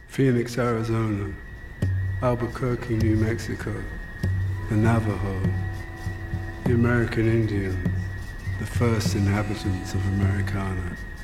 Phoenix, Arizona, Albuquerque, New Mexico, the Navajo, the American Indian, the first inhabitants of Americana.